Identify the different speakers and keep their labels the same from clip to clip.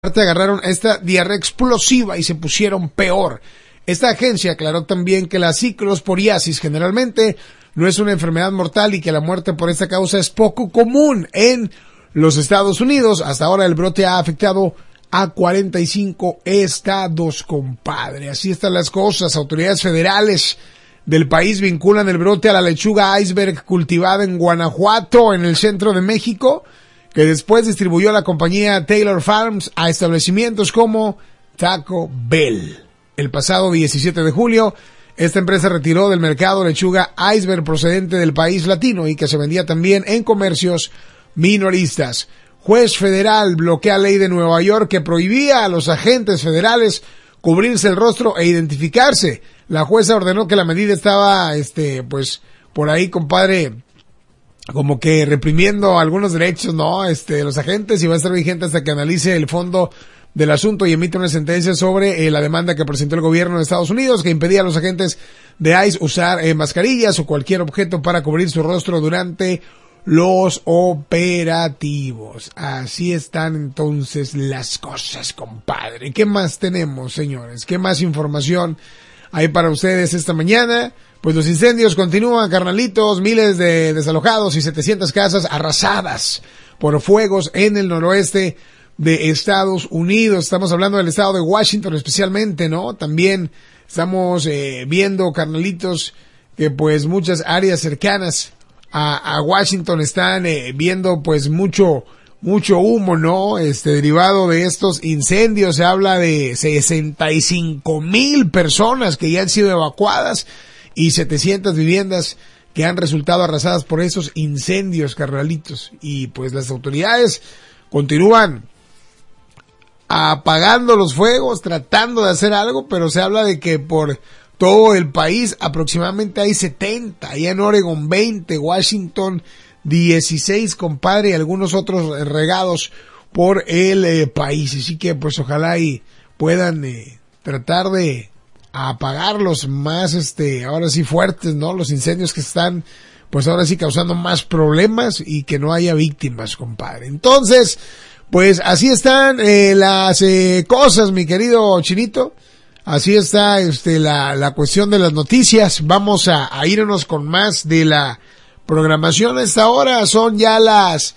Speaker 1: agarraron esta diarrea explosiva y se pusieron peor. Esta agencia aclaró también que la ciclosporiasis generalmente no es una enfermedad mortal y que la muerte por esta causa es poco común en los Estados Unidos. Hasta ahora el brote ha afectado a 45 estados, compadre. Así están las cosas. Autoridades federales del país vinculan el brote a la lechuga iceberg cultivada en Guanajuato, en el centro de México, que después distribuyó la compañía Taylor Farms a establecimientos como Taco Bell. El pasado 17 de julio, esta empresa retiró del mercado lechuga iceberg procedente del país latino y que se vendía también en comercios minoristas. Juez federal bloquea ley de Nueva York que prohibía a los agentes federales cubrirse el rostro e identificarse. La jueza ordenó que la medida estaba, por ahí, compadre, como que reprimiendo algunos derechos, ¿no? De los agentes, y va a estar vigente hasta que analice el fondo del asunto y emita una sentencia sobre la demanda que presentó el gobierno de Estados Unidos que impedía a los agentes de ICE usar mascarillas o cualquier objeto para cubrir su rostro durante los operativos. Así están entonces las cosas, compadre. ¿Qué más tenemos, señores? ¿Qué más información hay para ustedes esta mañana? Pues los incendios continúan, carnalitos, miles de desalojados y 700 casas arrasadas por fuegos en el noroeste de Estados Unidos. Estamos hablando del estado de Washington especialmente, ¿no? También estamos viendo, carnalitos, que pues muchas áreas cercanas a Washington están viendo pues mucho humo, ¿no? Derivado de estos incendios. Se habla de 65,000 personas que ya han sido evacuadas y 700 viviendas que han resultado arrasadas por esos incendios, carnalitos. Y pues las autoridades continúan apagando los fuegos, tratando de hacer algo, pero se habla de que por todo el país aproximadamente hay 70, allá en Oregon 20, Washington 16, compadre, y algunos otros regados por el país. Así que pues ojalá y puedan tratar de apagarlos más, ahora sí fuertes, ¿no? Los incendios que están, pues ahora sí causando más problemas y que no haya víctimas, compadre. Entonces, pues así están las cosas, mi querido Chinito. Así está la cuestión de las noticias. Vamos a irnos con más de la programación a esta hora. Son ya las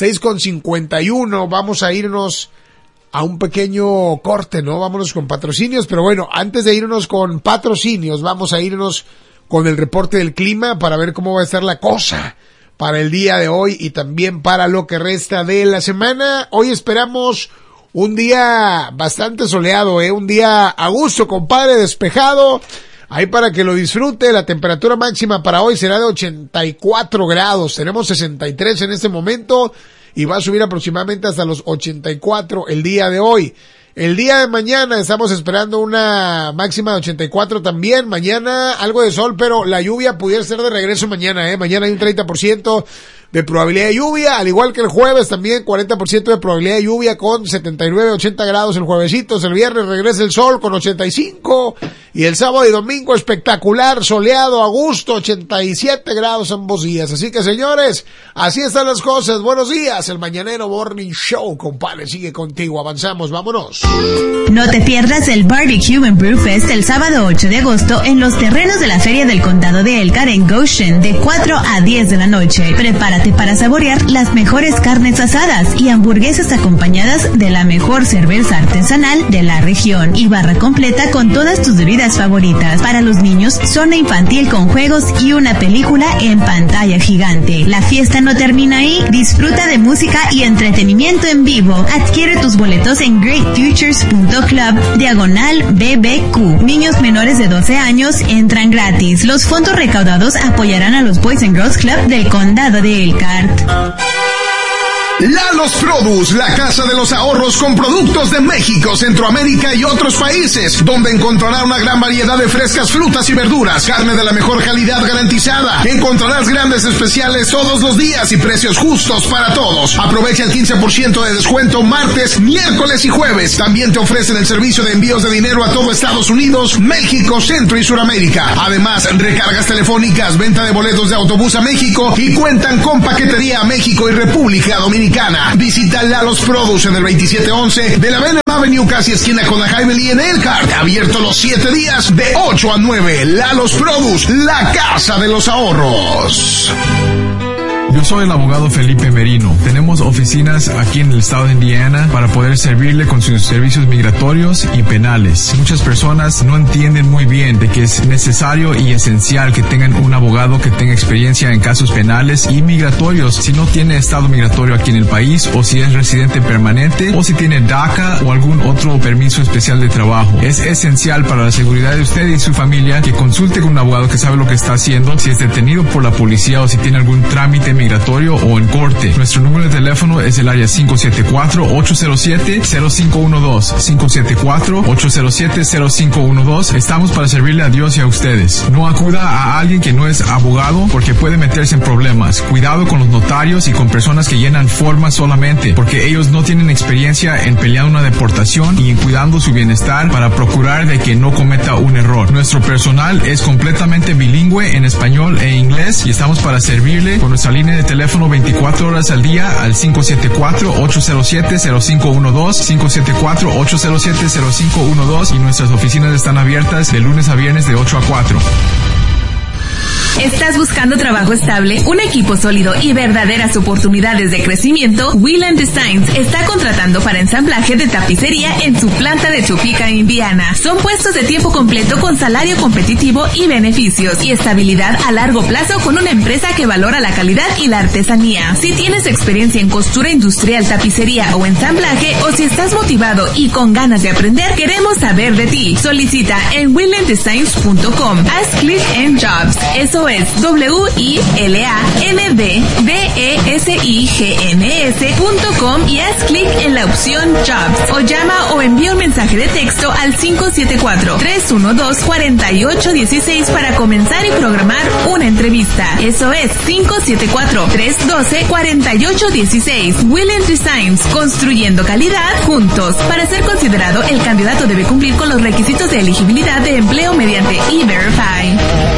Speaker 1: 6:51. Vamos a irnos a un pequeño corte, ¿no? Vámonos con patrocinios, pero bueno, antes de irnos con patrocinios, vamos a irnos con el reporte del clima para ver cómo va a estar la cosa para el día de hoy y también para lo que resta de la semana. Hoy esperamos un día bastante soleado, un día a gusto, compadre, despejado, ahí para que lo disfrute. La temperatura máxima para hoy será de 84 grados, tenemos 63 en este momento y va a subir aproximadamente hasta los 84 el día de hoy. El día de mañana estamos esperando una máxima de 84 también. Mañana algo de sol, pero la lluvia pudiera ser de regreso mañana, Mañana hay un 30% de probabilidad de lluvia, al igual que el jueves también 40% de probabilidad de lluvia con 79, 80 grados el juevesitos. El viernes regresa el sol con 85 y el sábado y domingo espectacular, soleado, a gusto, 87 grados ambos días. Así que señores, así están las cosas. Buenos días, el Mañanero Morning Show, compadre, sigue contigo, avanzamos, vámonos.
Speaker 2: No te pierdas el Barbecue and Brew Fest el sábado 8 de agosto en los terrenos de la Feria del Condado de Elkhart en Goshen de 4 a 10 de la noche. Prepárate para saborear las mejores carnes asadas y hamburguesas acompañadas de la mejor cerveza artesanal de la región y barra completa con todas tus bebidas favoritas. Para los niños, zona infantil con juegos y una película en pantalla gigante. La fiesta no termina ahí, disfruta de música y entretenimiento en vivo. Adquiere tus boletos en greatfutures.club/BBQ. Niños menores de 12 años entran gratis. Los fondos recaudados apoyarán a los Boys and Girls Club del Condado de Elkhart.
Speaker 3: Lalo's Produce, la casa de los ahorros con productos de México, Centroamérica y otros países, donde encontrará una gran variedad de frescas frutas y verduras, carne de la mejor calidad garantizada. Encontrarás grandes especiales todos los días y precios justos para todos. Aprovecha el 15% de descuento martes, miércoles y jueves. También te ofrecen el servicio de envíos de dinero a todo Estados Unidos, México, Centro y Suramérica. Además, recargas telefónicas, venta de boletos de autobús a México y cuentan con paquetería a México y República Dominicana. Mexicana. Visita Lalos Produce en el 2711 de la Venom Avenue, casi esquina con la Jaime Lee en Elkhart. Abierto los 7 días de 8 a 9. Lalos Produce, la casa de los ahorros.
Speaker 4: Yo soy el abogado Felipe Merino. Tenemos oficinas aquí en el estado de Indiana para poder servirle con sus servicios migratorios y penales. Muchas personas no entienden muy bien de que es necesario y esencial que tengan un abogado que tenga experiencia en casos penales y migratorios. Si no tiene estado migratorio aquí en el país, o si es residente permanente, o si tiene DACA o algún otro permiso especial de trabajo. Es esencial para la seguridad de usted y su familia que consulte con un abogado que sabe lo que está haciendo, si es detenido por la policía o si tiene algún trámite migratorio o en corte. Nuestro número de teléfono es el área 574-807-0512. 574-807-0512. Estamos para servirle a Dios y a ustedes. No acuda a alguien que no es abogado porque puede meterse en problemas. Cuidado con los notarios y con personas que llenan formas solamente porque ellos no tienen experiencia en pelear una deportación y en cuidando su bienestar para procurar de que no cometa un error. Nuestro personal es completamente bilingüe en español e inglés y estamos para servirle con nuestra línea de teléfono 24 horas al día al 574-807-0512, 574-807-0512 y nuestras oficinas están abiertas de lunes a viernes de 8 a 4.
Speaker 2: ¿Estás buscando trabajo estable, un equipo sólido y verdaderas oportunidades de crecimiento? Wheeland Designs está contratando para ensamblaje de tapicería en su planta de Topeka, Indiana. Son puestos de tiempo completo con salario competitivo y beneficios y estabilidad a largo plazo con una empresa que valora la calidad y la artesanía. Si tienes experiencia en costura industrial, tapicería o ensamblaje, o si estás motivado y con ganas de aprender, queremos saber de ti. Solicita en wheelanddesigns.com. Haz clic en Jobs. Eso es WILANDDESIGNS.com y haz clic en la opción Jobs o llama o envía un mensaje de texto al 574-312-4816 para comenzar y programar una entrevista. Eso es 574-312-4816. Wheeland Designs, construyendo calidad juntos. Para ser considerado, el candidato debe cumplir con los requisitos de elegibilidad de empleo mediante E-Verify.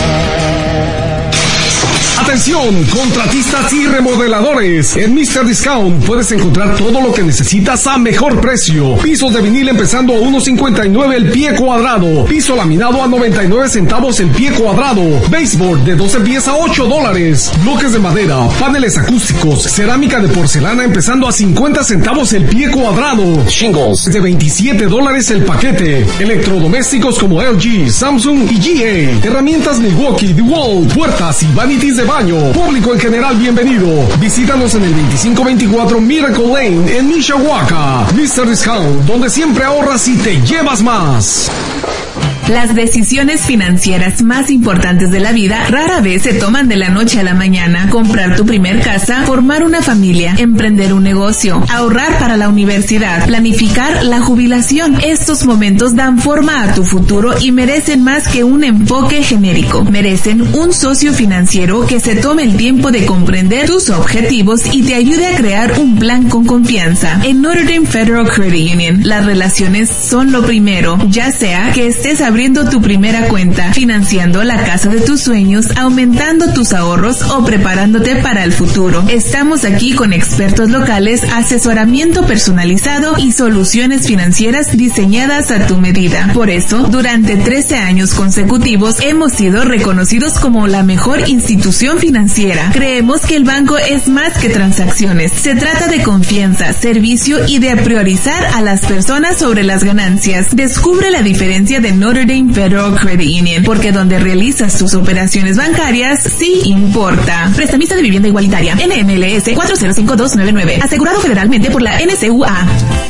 Speaker 5: Atención, contratistas y remodeladores. En Mr. Discount puedes encontrar todo lo que necesitas a mejor precio. Pisos de vinil empezando a $1.59 el pie cuadrado. Piso laminado a 99 centavos el pie cuadrado. Baseboard de 12 pies a $8. Bloques de madera, paneles acústicos, cerámica de porcelana empezando a 50 centavos el pie cuadrado. Shingles de $27 el paquete. Electrodomésticos como LG, Samsung y GE. Herramientas Milwaukee, DeWalt, puertas y vanities de baño. Público en general, bienvenido. Visítanos en el 2524 Miracle Lane en Mishawaka. Mr. Discount, donde siempre ahorras y te llevas más.
Speaker 2: Las decisiones financieras más importantes de la vida rara vez se toman de la noche a la mañana. Comprar tu primer casa, formar una familia, emprender un negocio, ahorrar para la universidad, planificar la jubilación. Estos momentos dan forma a tu futuro y merecen más que un enfoque genérico. Merecen un socio financiero que se tome el tiempo de comprender tus objetivos y te ayude a crear un plan con confianza. En Notre Dame Federal Credit Union, las relaciones son lo primero, ya sea que estés abriendo tu primera cuenta, financiando la casa de tus sueños, aumentando tus ahorros o preparándote para el futuro. Estamos aquí con expertos locales, asesoramiento personalizado y soluciones financieras diseñadas a tu medida. Por eso, durante 13 años consecutivos hemos sido reconocidos como la mejor institución financiera. Creemos que el banco es más que transacciones. Se trata de confianza, servicio y de priorizar a las personas sobre las ganancias. Descubre la diferencia de Notre Dame Federal Credit Union, porque donde realizas tus operaciones bancarias sí importa. Prestamista de vivienda igualitaria, NMLS 405299, asegurado federalmente por la NCUA.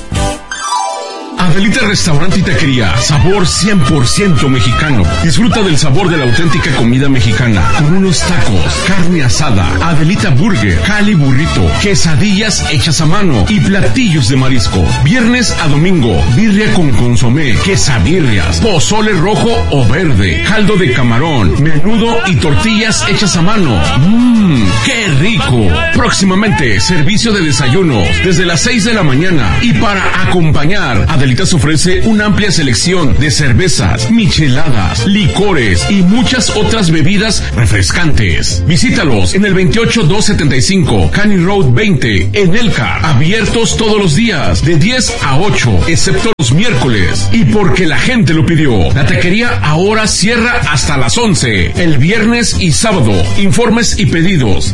Speaker 6: Adelita Restaurante y Taquería, sabor 100% mexicano. Disfruta del sabor de la auténtica comida mexicana, con unos tacos, carne asada, Adelita Burger, Cali Burrito, quesadillas hechas a mano y platillos de marisco. Viernes a domingo, birria con consomé, quesabirrias, pozole rojo o verde, caldo de camarón, menudo y tortillas hechas a mano. ¡Qué rico! Próximamente, servicio de desayunos desde las 6 de la mañana y para acompañar Adelita Aguascalientes ofrece una amplia selección de cervezas, micheladas, licores y muchas otras bebidas refrescantes. Visítalos en el 28275 Canning Road 20 en Elkhart. Abiertos todos los días de 10 a 8, excepto los miércoles. Y porque la gente lo pidió, la taquería ahora cierra hasta las 11, el viernes y sábado. Informes y pedidos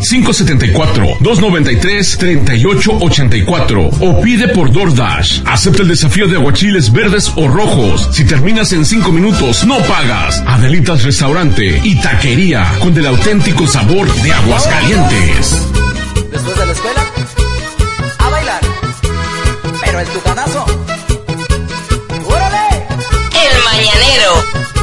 Speaker 6: 574-293-3884 o pide por DoorDash. Acepta el desafío de aguachiles verdes o rojos. Si terminas en 5 minutos, no pagas. Adelitas Restaurante y Taquería con el auténtico sabor de Aguascalientes.
Speaker 7: Después de la escuela, a bailar, pero en tu canal